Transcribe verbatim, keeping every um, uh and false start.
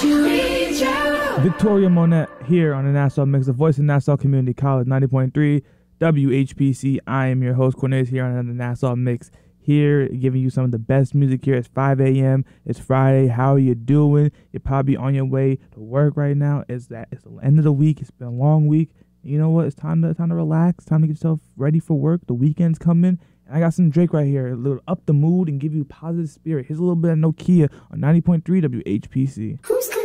Victoria Monette here on the Nassau Mix, the voice of Nassau Community College, ninety point three W H P C. I am your host, Cornelius, here on the Nassau Mix, here giving you some of the best music here. It's five a.m. It's Friday. How are you doing? You're probably on your way to work right now. It's that it's the end of the week. It's been a long week. You know what? It's time to time to relax. Time to get yourself ready for work. The weekend's coming. And I got some Drake right here, a little up the mood and give you positive spirit. Here's a little bit of Nokia on ninety point three W H P C. Who's